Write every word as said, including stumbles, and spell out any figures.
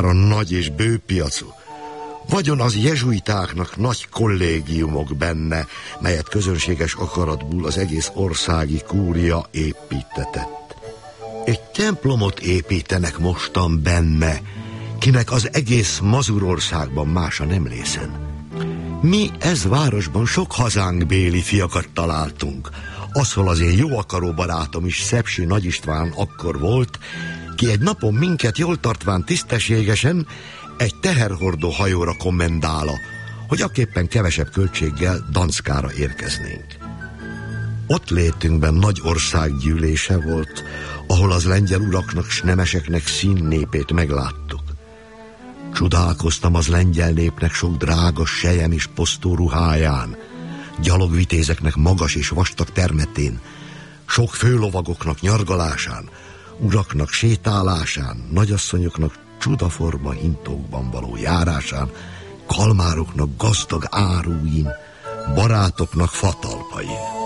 számára nagy és bő piacú. Vagyon az jezsuitáknak nagy kollégiumok benne, melyet közönséges akaratból az egész országi kúria építetett. Egy templomot építenek mostan benne, kinek az egész Mazurországban mása nem lészen. Mi ez városban sok hazánk béli fiakat találtunk. Azhol az én jó akaró barátom is, Szepsi Nagy István akkor volt, ki egy napon minket jól tartván tisztességesen egy teherhordó hajóra kommendála, hogy akképpen kevesebb költséggel Danszkára érkeznénk. Ott létünkben nagy országgyűlése volt, ahol az lengyel uraknak s nemeseknek színnépét megláttuk. Csodálkoztam az lengyel népnek sok drága sejem és posztó ruháján, gyalogvitézeknek magas és vastag termetén, sok főlovagoknak nyargalásán, uraknak sétálásán, nagyasszonyoknak csudaforma hintókban való járásán, kalmároknak gazdag áruin, barátoknak fatalpain.